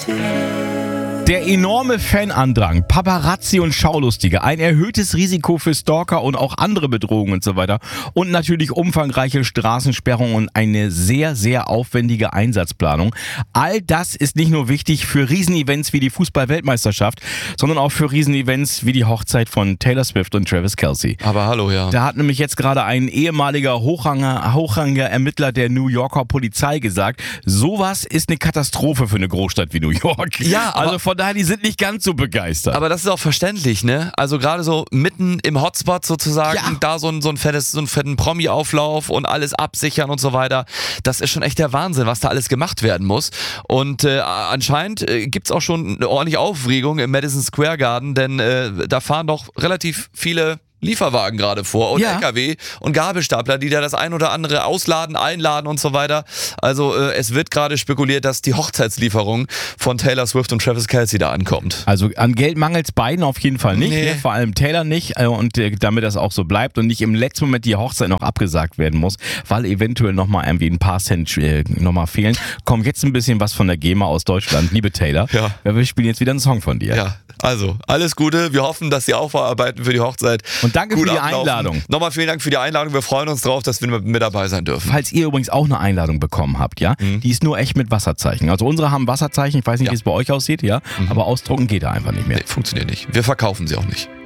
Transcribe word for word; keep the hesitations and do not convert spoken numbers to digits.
Der enorme Fanandrang, Paparazzi und Schaulustige, ein erhöhtes Risiko für Stalker und auch andere Bedrohungen und so weiter und natürlich umfangreiche Straßensperrungen und eine sehr, sehr aufwendige Einsatzplanung. All das ist nicht nur wichtig für Riesenevents wie die Fußball-Weltmeisterschaft, sondern auch für Riesenevents wie die Hochzeit von Taylor Swift und Travis Kelce. Aber hallo, ja. Da hat nämlich jetzt gerade ein ehemaliger hochrangiger, hochrangiger Ermittler der New Yorker Polizei gesagt, sowas ist eine Katastrophe für eine Großstadt wie New York. Ja, aber also von daher, die sind nicht ganz so begeistert. Aber das ist auch verständlich, ne? Also gerade so mitten im Hotspot sozusagen, Ja. da so ein, so ein fettes, so einen fetten Promi-Auflauf und alles absichern und so weiter. Das ist schon echt der Wahnsinn, was da alles gemacht werden muss. Und äh, anscheinend äh, gibt es auch schon eine ordentliche Aufregung im Madison Square Garden, denn äh, da fahren doch relativ viele Lieferwagen gerade vor und Ja. L K W und Gabelstapler, die da das ein oder andere ausladen, einladen und so weiter. Also äh, es wird gerade spekuliert, dass die Hochzeitslieferung von Taylor Swift und Travis Kelce da ankommt. Also an Geld mangelt es beiden auf jeden Fall nicht, Nee. ne? Vor allem Taylor nicht äh, und äh, damit das auch so bleibt und nicht im letzten Moment die Hochzeit noch abgesagt werden muss, weil eventuell nochmal irgendwie ein paar Cent äh, nochmal fehlen. Kommt jetzt ein bisschen was von der GEMA aus Deutschland, liebe Taylor. Ja. Wir spielen jetzt wieder einen Song von dir. Ja, also alles Gute. Wir hoffen, dass Sie aufarbeiten für die Hochzeit. Und danke Gut für die ablaufen. Einladung. Nochmal vielen Dank für die Einladung. Wir freuen uns drauf, dass wir mit dabei sein dürfen. Falls ihr übrigens auch eine Einladung bekommen habt, ja, Mhm. die ist nur echt mit Wasserzeichen. Also unsere haben Wasserzeichen, ich weiß nicht, Ja. wie es bei euch aussieht, ja, aber ausdrucken geht da einfach nicht mehr. Nee, funktioniert nicht. Wir verkaufen sie auch nicht.